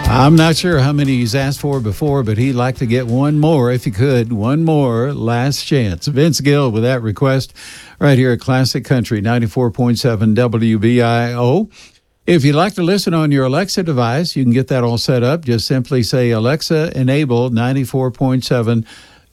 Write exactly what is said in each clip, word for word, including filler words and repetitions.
I'm not sure how many he's asked for before, but he'd like to get one more if he could. One more last chance. Vince Gill with that request right here at Classic Country ninety-four point seven W B I O. If you'd like to listen on your Alexa device, you can get that all set up. Just simply say, Alexa, enable ninety-four point seven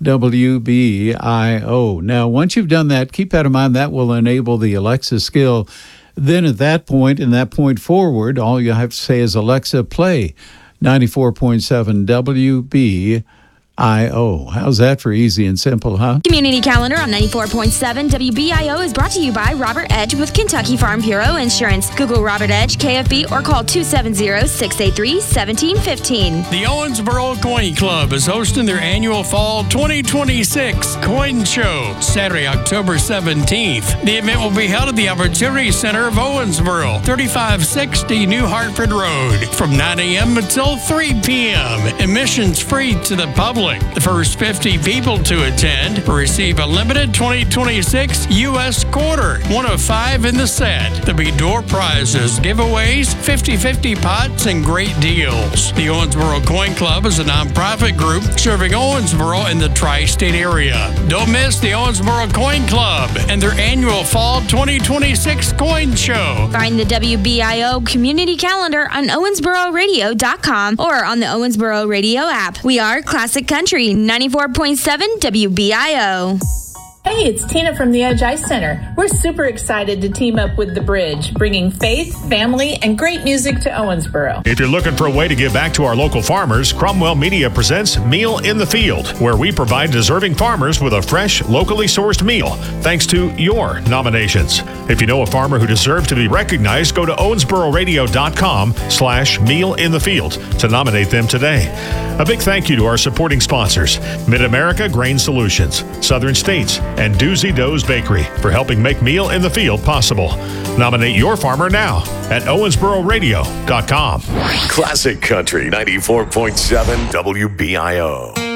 W B I O. Now, once you've done that, keep that in mind. That will enable the Alexa skill. Then at that point, and that point forward, all you have to say is, Alexa, play ninety-four point seven W B I O. How's that for easy and simple, huh? Community Calendar on ninety-four point seven W B I O is brought to you by Robert Edge with Kentucky Farm Bureau Insurance. Google Robert Edge, K F B, or call two seven zero, six eight three, one seven one five. The Owensboro Coin Club is hosting their annual Fall twenty twenty-six Coin Show, Saturday, October seventeenth. The event will be held at the Opportunity Center of Owensboro, thirty-five sixty New Hartford Road, from nine a.m. until three p.m. Admission's free to the public. The first fifty people to attend will receive a limited twenty twenty-six U S quarter, one of five in the set. There'll be door prizes, giveaways, fifty-fifty pots, and great deals. The Owensboro Coin Club is a nonprofit group serving Owensboro and the tri-state area. Don't miss the Owensboro Coin Club and their annual Fall twenty twenty-six Coin Show. Find the W B I O Community Calendar on owensboro radio dot com or on the Owensboro Radio app. We are Classic Country ninety-four point seven W B I O. Hey, it's Tina from the Edge Ice Center. We're super excited to team up with The Bridge, bringing faith, family, and great music to Owensboro. If you're looking for a way to give back to our local farmers, Cromwell Media presents Meal in the Field, where we provide deserving farmers with a fresh, locally sourced meal, thanks to your nominations. If you know a farmer who deserves to be recognized, go to owensboro radio dot com slash meal in the field to nominate them today. A big thank you to our supporting sponsors, Mid-America Grain Solutions, Southern States, and Doozy Doe's Bakery for helping make Meal in the Field possible. Nominate your farmer now at owensboro radio dot com. Classic Country ninety-four point seven W B I O.